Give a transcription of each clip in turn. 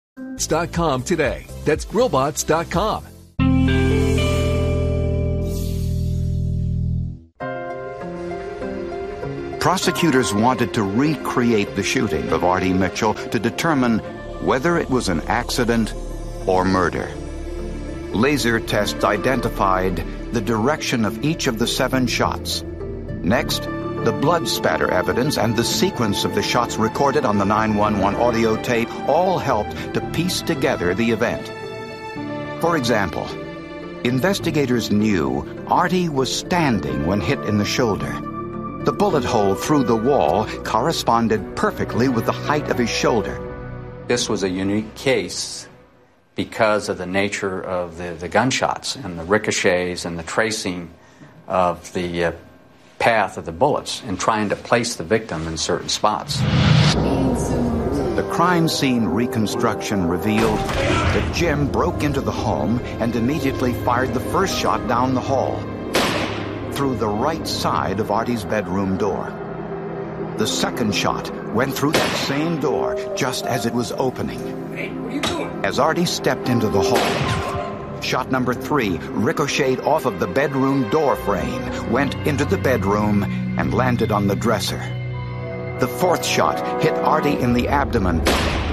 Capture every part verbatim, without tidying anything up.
Dot com today. That's grillbots dot com. Prosecutors wanted to recreate the shooting of Artie Mitchell to determine whether it was an accident or murder. Laser tests identified the direction of each of the seven shots. Next, the blood spatter evidence and the sequence of the shots recorded on the nine one one audio tape all helped to piece together the event. For example, investigators knew Artie was standing when hit in the shoulder. The bullet hole through the wall corresponded perfectly with the height of his shoulder. This was a unique case because of the nature of the, the gunshots and the ricochets and the tracing of the uh, path of the bullets and trying to place the victim in certain spots. The crime scene reconstruction revealed that Jim broke into the home and immediately fired the first shot down the hall, through the right side of Artie's bedroom door. The second shot went through that same door just as it was opening. Hey, what are you doing? As Artie stepped into the hall, shot number three ricocheted off of the bedroom door frame, went into the bedroom, and landed on the dresser. The fourth shot hit Artie in the abdomen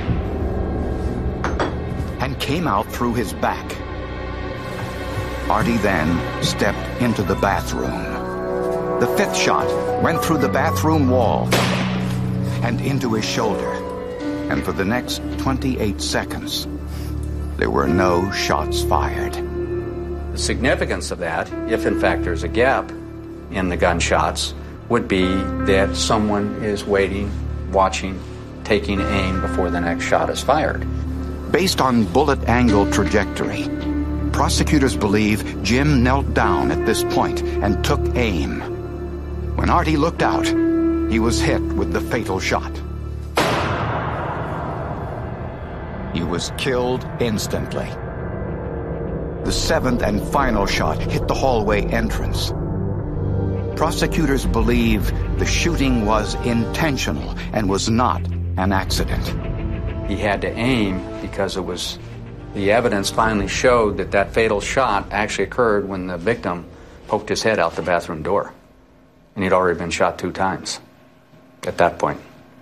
and came out through his back. Artie then stepped into the bathroom. The fifth shot went through the bathroom wall and into his shoulder. And for the next twenty-eight seconds, there were no shots fired. The significance of that, if in fact there's a gap in the gunshots, would be that someone is waiting, watching, taking aim before the next shot is fired. Based on bullet angle trajectory, prosecutors believe Jim knelt down at this point and took aim. When Artie looked out, he was hit with the fatal shot. He was killed instantly. The seventh and final shot hit the hallway entrance. Prosecutors believe the shooting was intentional and was not an accident. He had to aim because it was, the evidence finally showed that that fatal shot actually occurred when the victim poked his head out the bathroom door. And he'd already been shot two times at that point.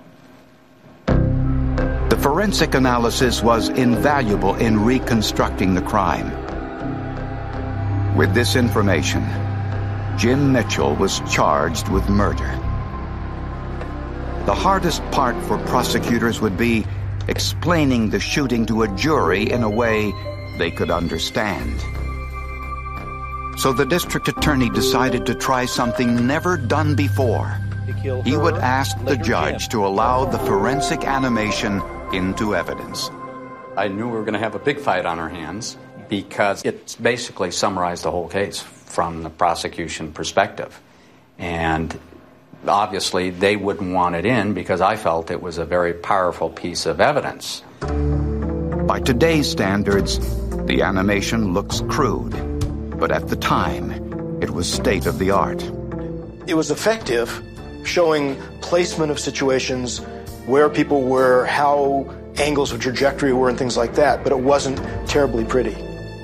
The forensic analysis was invaluable in reconstructing the crime. With this information, Jim Mitchell was charged with murder. The hardest part for prosecutors would be explaining the shooting to a jury in a way they could understand. So the district attorney decided to try something never done before. He would ask the judge to allow the forensic animation into evidence. I knew we were going to have a big fight on our hands because it basically summarized the whole case from the prosecution perspective. And obviously they wouldn't want it in because I felt it was a very powerful piece of evidence. By today's standards, the animation looks crude, but at the time, it was state-of-the-art. It was effective, showing placement of situations, where people were, how angles of trajectory were, and things like that, but it wasn't terribly pretty.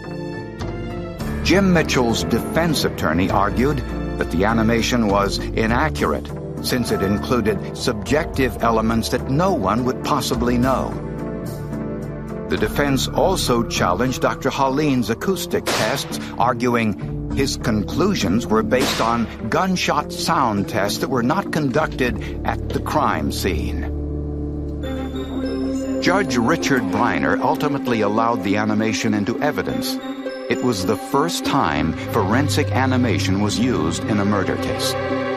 Jim Mitchell's defense attorney argued that the animation was inaccurate since it included subjective elements that no one would possibly know. The defense also challenged Doctor Halene's acoustic tests, arguing his conclusions were based on gunshot sound tests that were not conducted at the crime scene. Judge Richard Briner ultimately allowed the animation into evidence. It was the first time forensic animation was used in a murder case.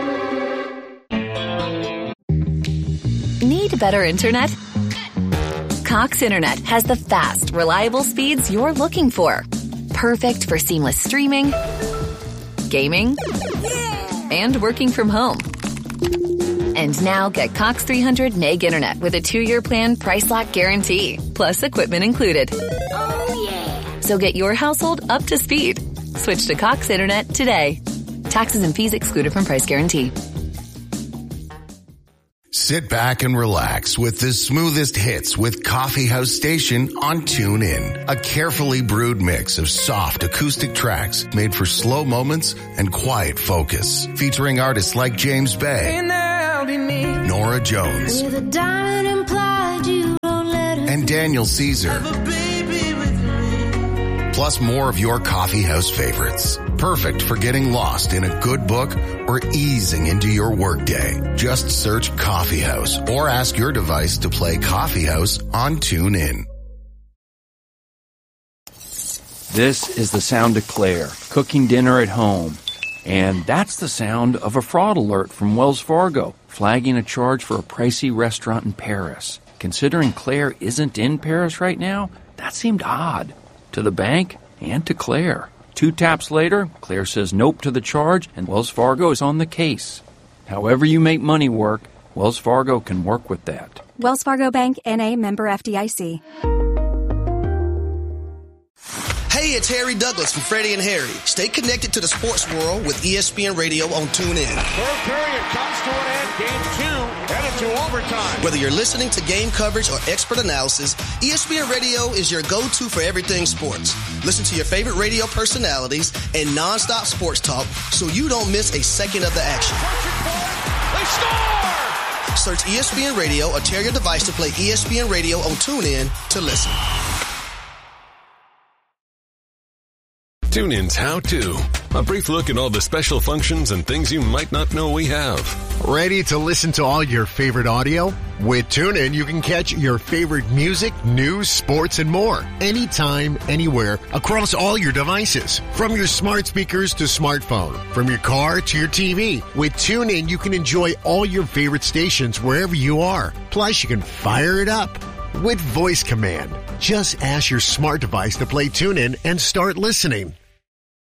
Need better internet? Cox Internet has the fast, reliable speeds you're looking for. Perfect for seamless streaming, gaming, and working from home. And now get Cox three hundred meg internet with a two-year plan price lock guarantee, plus equipment included. Oh, yeah. So get your household up to speed. Switch to Cox Internet today. Taxes and fees excluded from price guarantee. Sit back and relax with the smoothest hits with Coffee House Station on TuneIn. A carefully brewed mix of soft acoustic tracks made for slow moments and quiet focus. Featuring artists like James Bay, Nora Jones, and Daniel Caesar. Plus more of your coffee house favorites. Perfect for getting lost in a good book or easing into your workday. Just search Coffee House or ask your device to play Coffee House on TuneIn. This is the sound of Claire, cooking dinner at home. And that's the sound of a fraud alert from Wells Fargo, flagging a charge for a pricey restaurant in Paris. Considering Claire isn't in Paris right now, that seemed odd. To the bank and to Claire. Two taps later, Claire says nope to the charge, and Wells Fargo is on the case. However you make money work, Wells Fargo can work with that. Wells Fargo Bank, N A, member F D I C. Hey, it's Harry Douglas from Freddie and Harry. Stay connected to the sports world with E S P N Radio on TuneIn. Third period comes to an end. Game two headed to overtime. Whether you're listening to game coverage or expert analysis, E S P N Radio is your go-to for everything sports. Listen to your favorite radio personalities and nonstop sports talk so you don't miss a second of the action. They score! Search E S P N Radio or tear your device to play E S P N Radio on TuneIn to listen. TuneIn's How To. A brief look at all the special functions and things you might not know we have. Ready to listen to all your favorite audio? With TuneIn, you can catch your favorite music, news, sports, and more. Anytime, anywhere, across all your devices. From your smart speakers to smartphone. From your car to your T V. With TuneIn, you can enjoy all your favorite stations wherever you are. Plus, you can fire it up with voice command. Just ask your smart device to play TuneIn and start listening.